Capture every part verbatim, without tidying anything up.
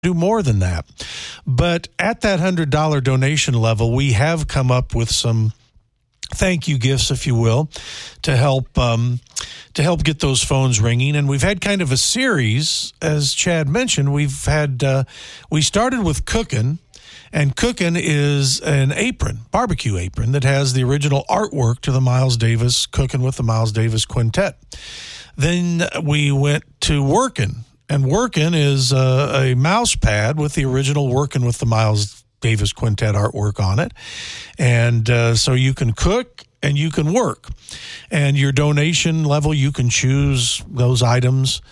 do more than that. But at that one hundred dollars donation level, we have come up with some thank you gifts, if you will, to help um, to help get those phones ringing. And we've had kind of a series, as Chad mentioned. We've had uh, we started with Cookin', and Cookin' is an apron, barbecue apron that has the original artwork to the Miles Davis Cookin' with the Miles Davis Quintet. Then we went to Workin', and Workin' is uh, a mouse pad with the original Workin' with the Miles Davis Quintet artwork on it. And uh, so you can cook and you can work. And your donation level, you can choose those items.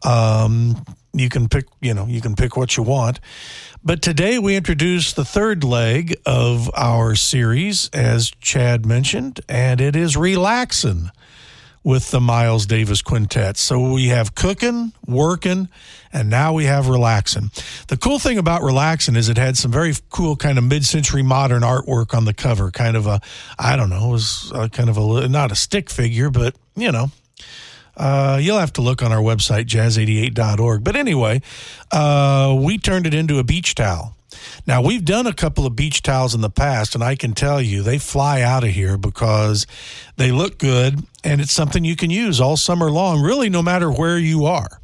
Um, you can pick, you know, you can pick what you want. But today we introduced the third leg of our series, as Chad mentioned, and it is Relaxin' with the Miles Davis Quintet. So we have Cookin', Workin', and now we have Relaxin'. The cool thing about Relaxin' is it had some very cool kind of mid-century modern artwork on the cover, kind of a, I don't know, it was a kind of a, not a stick figure, but, you know, uh, you'll have to look on our website, jazz eighty-eight dot org. But anyway, uh, we turned it into a beach towel. Now, we've done a couple of beach towels in the past, and I can tell you they fly out of here because they look good, and it's something you can use all summer long, really no matter where you are.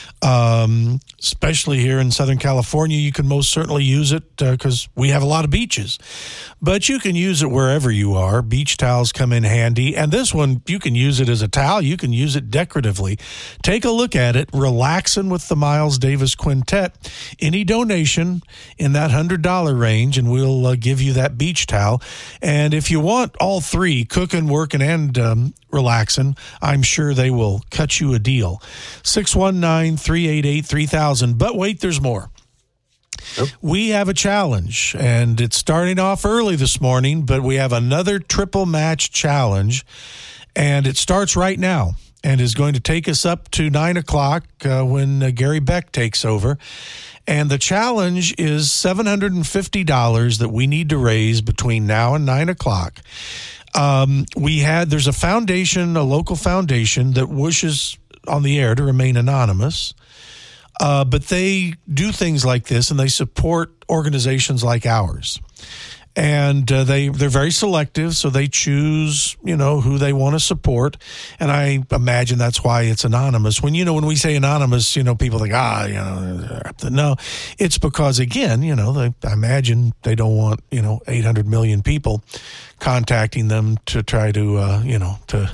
Um, especially here in Southern California, you can most certainly use it because uh, we have a lot of beaches. But you can use it wherever you are. Beach towels come in handy. And this one, you can use it as a towel. You can use it decoratively. Take a look at it. Relaxin' with the Miles Davis Quintet. Any donation in that one hundred dollars range, and we'll uh, give you that beach towel. And if you want all three, Cookin', Workin', and um, Relaxin', I'm sure they will cut you a deal. six one nine, three eight eight, three thousand. But wait, there's more. Yep. We have a challenge, and it's starting off early this morning, but we have another triple match challenge, and it starts right now and is going to take us up to nine o'clock uh, when uh, Gary Beck takes over. And the challenge is seven hundred fifty dollars that we need to raise between now and nine o'clock. Um, we had, there's a foundation, a local foundation that wishes on the air to remain anonymous. Uh, but they do things like this, and they support organizations like ours. And uh, they, they're very selective, so they choose, you know, who they want to support. And I imagine that's why it's anonymous. When, you know, when we say anonymous, you know, people think, ah, you know, no. It's because, again, you know, they, I imagine they don't want, you know, eight hundred million people contacting them to try to, uh, you know, to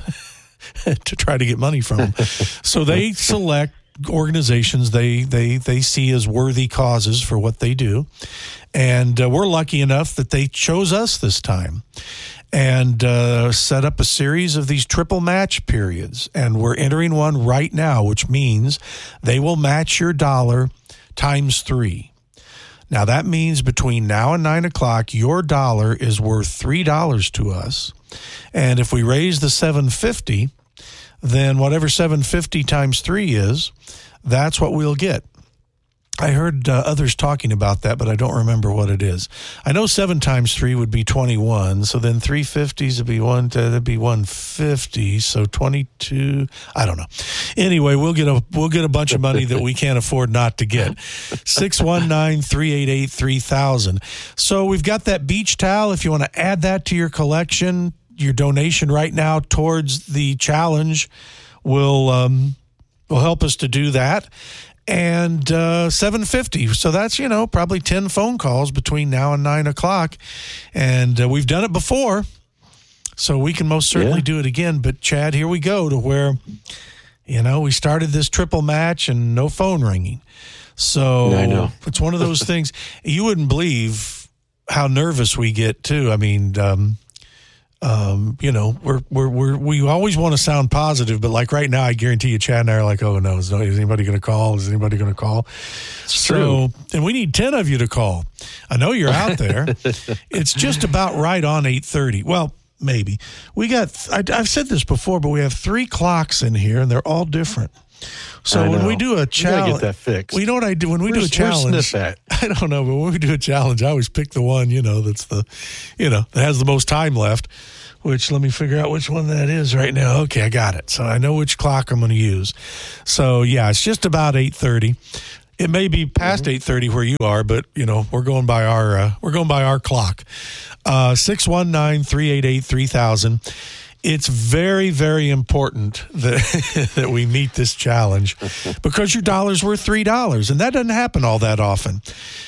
to try to get money from them. So they select organizations they they they see as worthy causes for what they do, and uh, we're lucky enough that they chose us this time and uh, set up a series of these triple match periods, and we're entering one right now, which means they will match your dollar times three. Now that means between now and nine o'clock, your dollar is worth three dollars to us, and if we raise the seven hundred fifty dollars, then whatever seven hundred fifty times three is, that's what we'll get. I heard uh, others talking about that, but I don't remember what it is. I know seven times three would be twenty-one, so then three fifties would be one, that'd be one hundred fifty, so twenty-two, I don't know. Anyway, we'll get a we'll get a bunch of money that we can't afford not to get. six one nine, three eight eight, three thousand. So we've got that beach towel. If you want to add that to your collection, your donation right now towards the challenge will um, will help us to do that. And uh, seven hundred fifty dollars. So that's, you know, probably ten phone calls between now and nine o'clock. And uh, we've done it before, so we can most certainly yeah. do it again. But, Chad, here we go to where, you know, we started this triple match and no phone ringing. So I know. It's one of those things. You wouldn't believe how nervous we get, too. I mean, um, Um, you know, we're, we're, we're, we always want to sound positive, but like right now, I guarantee you, Chad and I are like, oh no, is, is anybody going to call? Is anybody going to call? It's so, true. And we need ten of you to call. I know you're out there. It's just about right on eight thirty. Well, maybe. We got, I, I've said this before, but we have three clocks in here and they're all different. So I when know. we do a challenge, get that fixed. Well, you know what I do when we where's, do a challenge? At? I don't know, but when we do a challenge, I always pick the one, you know, that's the, you know, that has the most time left. Which, let me figure out which one that is right now. Okay, I got it. So I know which clock I'm going to use. So, yeah, it's just about eight thirty. It may be past mm-hmm. eight thirty where you are, but you know we're going by our uh, we're going by our clock. Uh, six one nine, three eight eight, three thousand. It's very, very important that that we meet this challenge because your dollar's worth three dollars, and that doesn't happen all that often.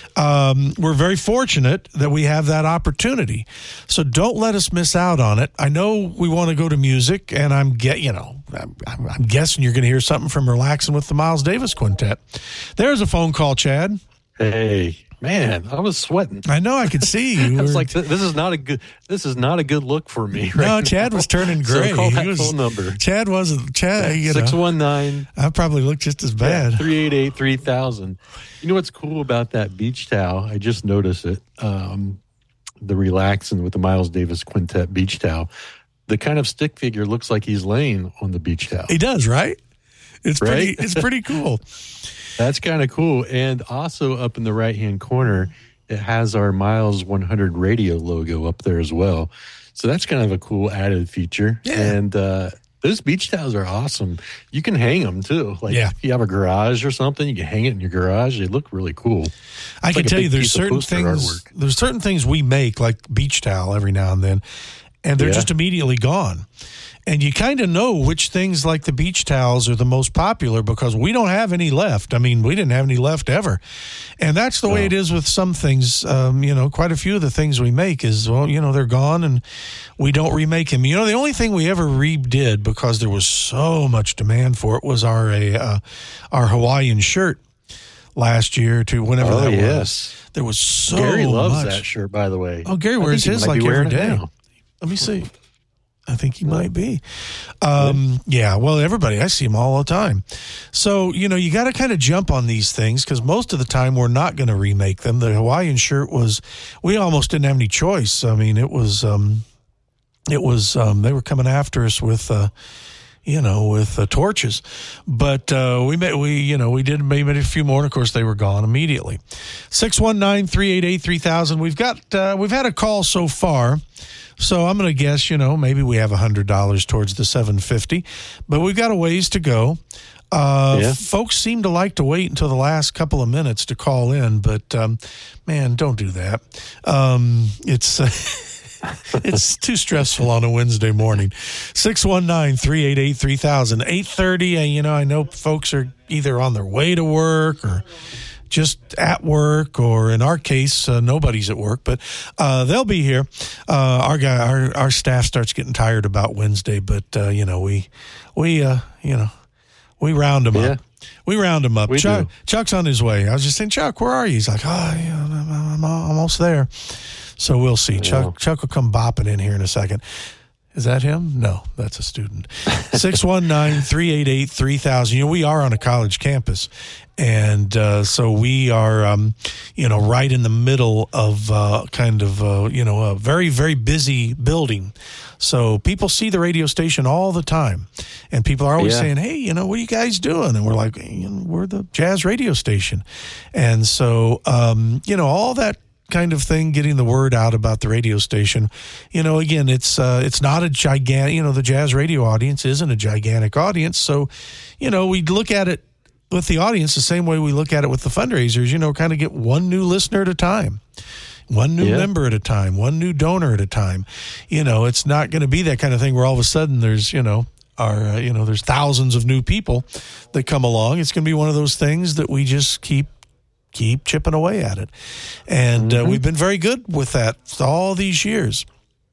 Um, we're very fortunate that we have that opportunity. So don't let us miss out on it. I know we want to go to music, and I'm get you know I'm, I'm guessing you're going to hear something from Relaxing with the Miles Davis Quintet. There's a phone call, Chad. Hey. Man, I was sweating. I know. I could see you. I was like, "This is not a good. This is not a good look for me." Right no, now. Chad was turning gray. So call that he was, phone number. Chad wasn't. Chad, you know, six one nine. I probably looked just as bad. three eight eight, three thousand. You know what's cool about that beach towel? I just noticed it. Um, the Relaxing with the Miles Davis Quintet beach towel. The kind of stick figure looks like he's laying on the beach towel. He does, right? It's right? pretty. It's pretty cool. That's kind of cool. And also up in the right-hand corner, it has our Miles one hundred radio logo up there as well. So that's kind of a cool added feature. Yeah. And uh, those beach towels are awesome. You can hang them too. Like yeah. if you have a garage or something, you can hang it in your garage. They look really cool. It's I can like tell you there's certain things artwork. There's certain things we make like beach towel every now and then, and they're Yeah. just immediately gone. And you kind of know which things like the beach towels are the most popular because we don't have any left. I mean, we didn't have any left ever. And that's the way Oh. it is with some things. Um, you know, quite a few of the things we make is, well, you know, they're gone and we don't remake them. You know, the only thing we ever redid because there was so much demand for it was our, uh, our Hawaiian shirt last year to whenever Oh, that yes. was. There was so Gary loves much. that shirt, by the way. Oh, Gary I wears think he his might like be every wearing it day. now. Let me see. I think he might be. Um, yeah, well, everybody, I see them all the time. So, you know, you got to kind of jump on these things because most of the time we're not going to remake them. The Hawaiian shirt was, we almost didn't have any choice. I mean, it was, um, it was, um, they were coming after us with, uh, you know, with uh, torches. But uh, we made, we, you know, we did maybe a few more. And of course, they were gone immediately. six one nine, three eight eight, three thousand. We've got, uh, we've had a call so far. So I'm going to guess, you know, maybe we have one hundred dollars towards the seven hundred fifty dollars, but we've got a ways to go. Uh, Yeah. Folks seem to like to wait until the last couple of minutes to call in, but, um, man, don't do that. Um, it's uh, it's too stressful on a Wednesday morning. six one nine, three eight eight, three thousand. eight thirty, uh, you know, I know folks are either on their way to work or just at work, or in our case, uh, nobody's at work, but uh, they'll be here. Uh, our guy, our our staff starts getting tired about Wednesday, but uh, you know we we uh, you know we round them Yeah. up. We round him up. We Chuck, do. Chuck's on his way. I was just saying, Chuck, where are you? He's like, oh, yeah, I'm, I'm almost there. So we'll see. Yeah. Chuck Chuck will come bopping in here in a second. Is that him? No, that's a student. six one nine, three eight eight, three thousand. You know, we are on a college campus. And uh, so we are, um, you know, right in the middle of uh, kind of, uh, you know, a very, very busy building. So people see the radio station all the time. And people are always Yeah. saying, hey, you know, what are you guys doing? And we're like, you know, we're the jazz radio station. And so, um, you know, all that kind of thing, getting the word out about the radio station. You know, again, it's uh, it's not a gigantic, you know, the jazz radio audience isn't a gigantic audience. So, you know, we look at it with the audience the same way we look at it with the fundraisers, you know, kind of get one new listener at a time. One new Yeah. member at a time, one new donor at a time. You know, it's not going to be that kind of thing where all of a sudden there's, you know, our, uh, you know, there's thousands of new people that come along. It's going to be one of those things that we just keep keep chipping away at it. And Mm-hmm. uh, we've been very good with that all these years.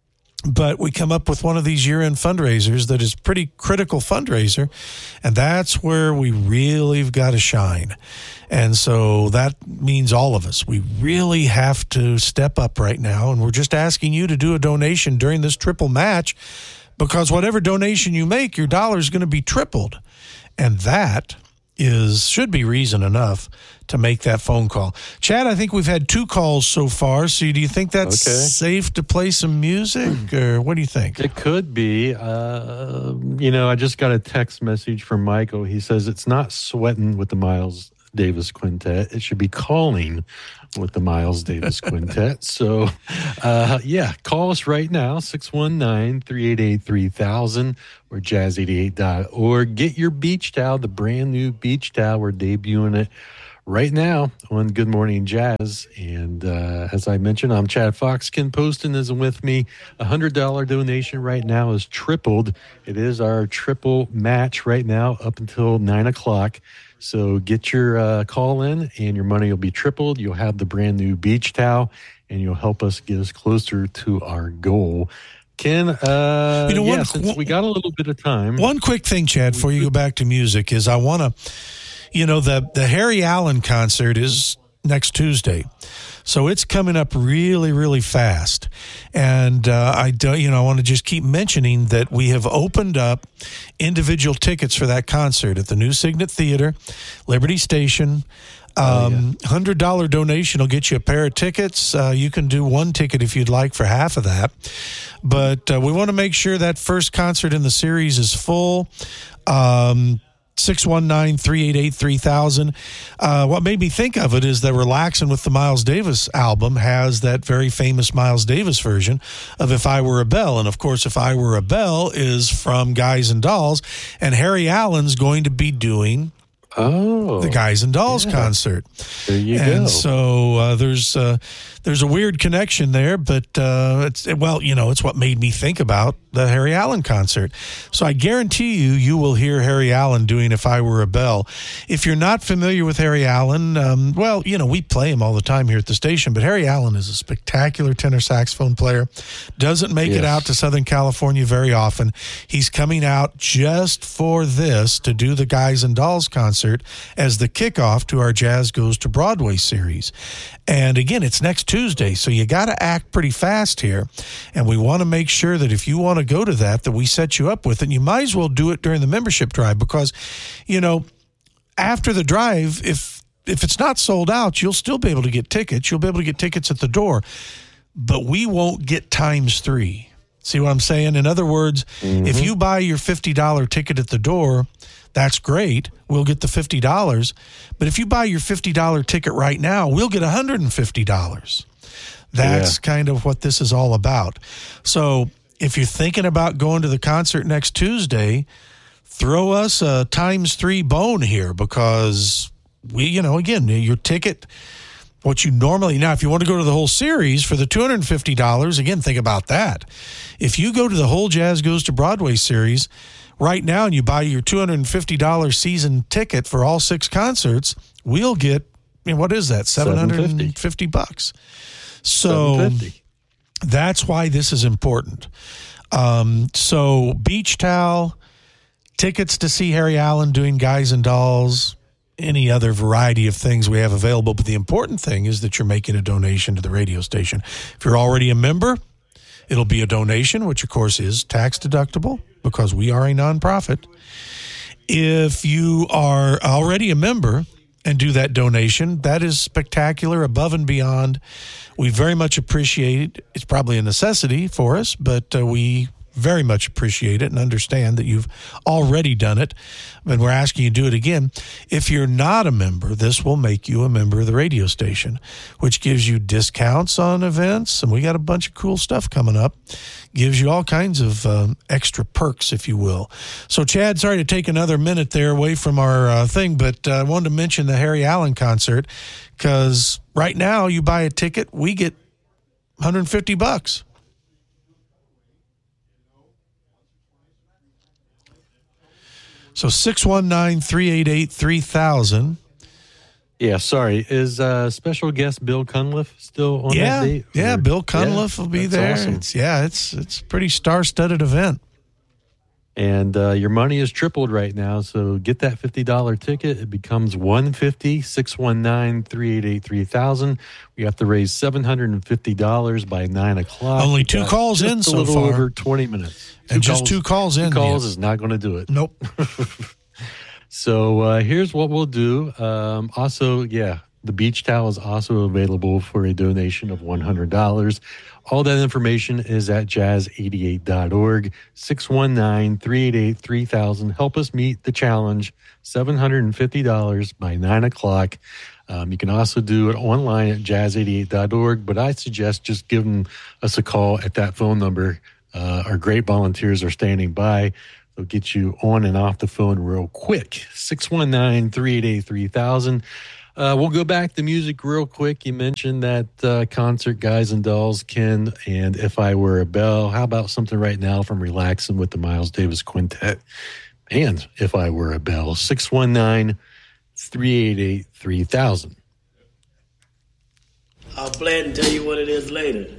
But we come up with one of these year-end fundraisers that is pretty critical fundraiser, and that's where we really have got to shine. And so that means all of us. We really have to step up right now, and we're just asking you to do a donation during this triple match, because whatever donation you make, your dollar is going to be tripled. And that is should be reason enough to make that phone call. Chad, I think we've had two calls so far. So do you think that's Okay. safe to play some music, or what do you think? It could be. Uh, you know, I just got a text message from Michael. He says it's not sweating with the Miles Davis Quintet. It should be calling with the Miles Davis Quintet. So, uh, yeah, call us right now, six one nine, three eight eight, three thousand or jazz eighty-eight dot org. Get your beach towel, the brand new beach towel. We're debuting it right now on Good Morning Jazz. And uh, as I mentioned, I'm Chad Fox. Ken Poston is with me. A one hundred dollars donation right now is tripled. It is our triple match right now up until nine o'clock. So get your uh, call in and your money will be tripled. You'll have the brand new beach towel and you'll help us get us closer to our goal. Ken, uh, you know, yeah, one, since we got a little bit of time. One quick thing, Chad, before you go back to music is I want to, you know, the, the Harry Allen concert is next Tuesday. So it's coming up really, really fast. And uh, I do, you know, I want to just keep mentioning that we have opened up individual tickets for that concert at the New Signet Theater, Liberty Station. Um, oh, yeah. one hundred dollars donation will get you a pair of tickets. Uh, you can do one ticket if you'd like for half of that. But uh, we want to make sure that first concert in the series is full. Um, six one nine, three eight eight, three thousand. Uh, what made me think of it is that Relaxin' with the Miles Davis album has that very famous Miles Davis version of If I Were a Bell. And, of course, If I Were a Bell is from Guys and Dolls. And Harry Allen's going to be doing Oh, the Guys and Dolls yeah. concert. There you and go. And so uh, there's uh, there's a weird connection there, but uh, it's well, you know, it's what made me think about the Harry Allen concert. So I guarantee you, you will hear Harry Allen doing If I Were a Bell. If you're not familiar with Harry Allen, um, well, you know, we play him all the time here at the station, but Harry Allen is a spectacular tenor saxophone player. Doesn't make yes. it out to Southern California very often. He's coming out just for this to do the Guys and Dolls concert as the kickoff to our Jazz Goes to Broadway series. And again, it's next Tuesday, so you got to act pretty fast here. And we want to make sure that if you want to go to that, that we set you up with it. And you might as well do it during the membership drive because, you know, after the drive, if if it's not sold out, you'll still be able to get tickets. You'll be able to get tickets at the door. But we won't get times three. See what I'm saying? In other words, mm-hmm. if you buy your fifty dollars ticket at the door, that's great. We'll get the fifty dollars. But if you buy your fifty dollars ticket right now, we'll get one hundred fifty dollars. That's yeah. kind of what this is all about. So if you're thinking about going to the concert next Tuesday, throw us a times three bone here because we, you know, again, your ticket, what you normally, now if you want to go to the whole series for the two hundred fifty dollars, again, think about that. If you go to the whole Jazz Goes to Broadway series right now and you buy your two hundred fifty dollars season ticket for all six concerts, we'll get, I mean, what is that? seven hundred fifty bucks. So that's why this is important. Um, so beach towel, tickets to see Harry Allen doing Guys and Dolls, any other variety of things we have available. But the important thing is that you're making a donation to the radio station. If you're already a member, it'll be a donation, which of course is tax deductible because we are a nonprofit. If you are already a member and do that donation, that is spectacular, above and beyond. We very much appreciate it. It's probably a necessity for us, but uh, we very much appreciate it and understand that you've already done it, and we're asking you to do it again. If you're not a member, this will make you a member of the radio station, which gives you discounts on events, and we got a bunch of cool stuff coming up. Gives you all kinds of um, extra perks, if you will. So, Chad, sorry to take another minute there away from our uh, thing, but uh, I wanted to mention the Harry Allen concert because right now you buy a ticket, we get one hundred fifty bucks. So six one nine, three eight eight, three thousand. Yeah, sorry. Is uh, special guest Bill Cunliffe still on yeah, that date? Or? Yeah, Bill Cunliffe yeah, will be there. Awesome. It's, yeah, it's it's a pretty star-studded event. And uh, your money is tripled right now, so get that fifty dollars ticket. It becomes one hundred fifty dollars, six one nine, three eight eight, three thousand. We have to raise seven hundred fifty dollars by nine o'clock. Only two calls in so far. Just a little over twenty minutes. Two and calls, just two calls in. Two calls yeah. is not going to do it. Nope. So uh, here's what we'll do. Um, also, yeah, the beach towel is also available for a donation of one hundred dollars. All that information is at jazz eighty-eight dot org, six one nine, three eight eight, three thousand. Help us meet the challenge, seven hundred fifty dollars by nine o'clock. Um, you can also do it online at jazz eighty-eight dot org, but I suggest just giving us a call at that phone number. Uh, our great volunteers are standing by. They'll get you on and off the phone real quick, six one nine, three eight eight, three thousand. Uh, we'll go back to music real quick. You mentioned that uh, concert, Guys and Dolls, Ken, and If I Were a Bell. How about something right now from Relaxing with the Miles Davis Quintet and If I Were a Bell? six one nine, three eight eight, three thousand. I'll play it and tell you what it is later.